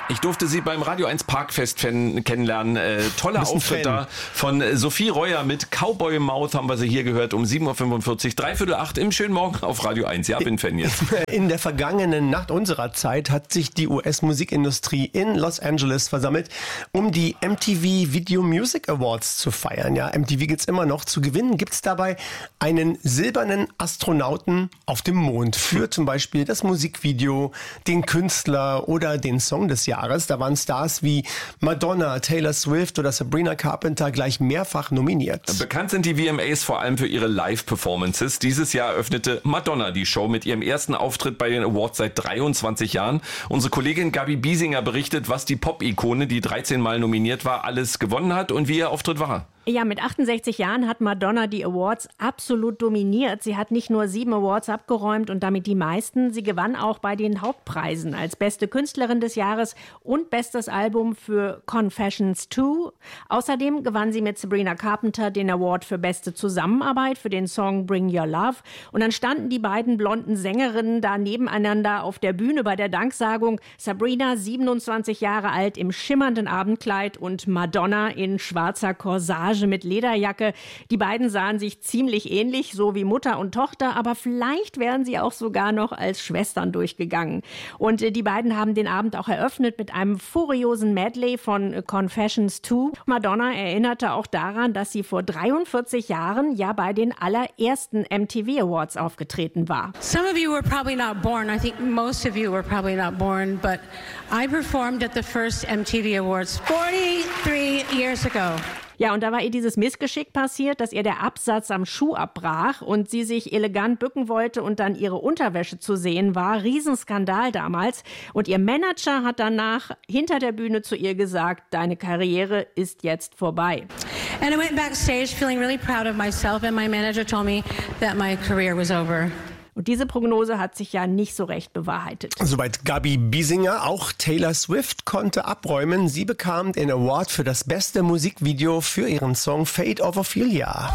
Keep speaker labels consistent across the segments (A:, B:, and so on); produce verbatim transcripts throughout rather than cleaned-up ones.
A: Ich durfte sie beim Radio eins Parkfest kennenlernen. Äh, toller Auftritt da von Sophie Reuer mit Cowboy Mouth haben wir sie hier gehört um sieben Uhr fünfundvierzig, dreiviertel acht im schönen Morgen auf Radio eins. Ja, bin Fan jetzt.
B: In der vergangenen Nacht unserer Zeit hat sich die U S-Musikindustrie in Los Angeles versammelt, um die M T V Video Music Awards zu feiern. Ja, M T V gibt's immer noch. Zu gewinnen gibt's dabei einen silbernen Astronauten auf dem Mond für zum Beispiel das Musikvideo, den Künstler oder den Song des Jahres. Da waren Stars wie Madonna, Taylor Swift oder Sabrina Carpenter gleich mehrfach nominiert.
A: Bekannt sind die V M As vor allem für ihre Live-Performances. Dieses Jahr eröffnete Madonna die Show mit ihrem ersten Auftritt bei den Awards seit dreiundzwanzig Jahren. Unsere Kollegin Gabi Biesinger berichtet, was die Pop-Ikone, die dreizehn Mal nominiert war, alles gewonnen hat und wie ihr Auftritt war.
C: Ja, mit achtundsechzig Jahren hat Madonna die Awards absolut dominiert. Sie hat nicht nur sieben Awards abgeräumt und damit die meisten. Sie gewann auch bei den Hauptpreisen als beste Künstlerin des Jahres und bestes Album für Confessions zwei. Außerdem gewann sie mit Sabrina Carpenter den Award für beste Zusammenarbeit für den Song Bring Your Love. Und dann standen die beiden blonden Sängerinnen da nebeneinander auf der Bühne bei der Danksagung. Sabrina, siebenundzwanzig Jahre alt, im schimmernden Abendkleid und Madonna in schwarzer Corsage mit Lederjacke. Die beiden sahen sich ziemlich ähnlich, so wie Mutter und Tochter, aber vielleicht wären sie auch sogar noch als Schwestern durchgegangen. Und äh, die beiden haben den Abend auch eröffnet mit einem furiosen Medley von äh, Confessions zwei. Madonna erinnerte auch daran, dass sie vor dreiundvierzig Jahren ja bei den allerersten M T V Awards aufgetreten war.
D: Some of you were probably not born. I think most of you were probably not born, but I performed at the first M T V Awards forty-three years ago.
C: Ja, und da war ihr dieses Missgeschick passiert, dass ihr der Absatz am Schuh abbrach und sie sich elegant bücken wollte und dann ihre Unterwäsche zu sehen war. Riesenskandal damals. Und ihr Manager hat danach hinter der Bühne zu ihr gesagt, deine Karriere ist jetzt vorbei.
D: And I went backstage feeling really proud of myself and my manager told me that my career was over.
C: Und diese Prognose hat sich ja nicht so recht bewahrheitet.
B: Soweit Gabi Biesinger. Auch Taylor Swift konnte abräumen. Sie bekam den Award für das beste Musikvideo für ihren Song Fate of Ophelia.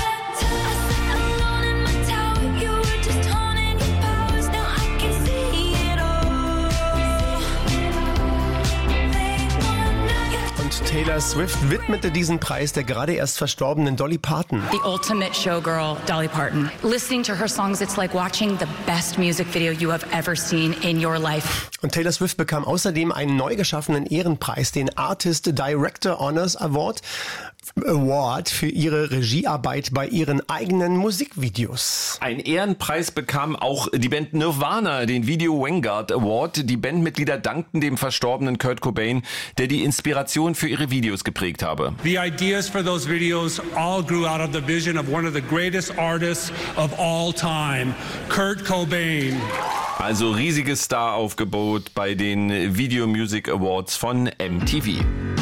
B: Taylor Swift widmete diesen Preis der gerade erst verstorbenen Dolly Parton.
E: The ultimate showgirl, Dolly Parton. Listening to her songs, it's like watching the best music video you have ever seen in your life.
B: Und Taylor Swift bekam außerdem einen neu geschaffenen Ehrenpreis, den Artist Director Honors Award, Award für ihre Regiearbeit bei ihren eigenen Musikvideos.
A: Ein Ehrenpreis bekam auch die Band Nirvana, den Video Vanguard Award. Die Bandmitglieder dankten dem verstorbenen Kurt Cobain, der die Inspiration für ihre Videos geprägt habe.
F: The ideas for those videos all grew out of the vision of one of the greatest artists of all time, Kurt Cobain.
A: Also riesiges Staraufgebot bei den Video Music Awards von M T V.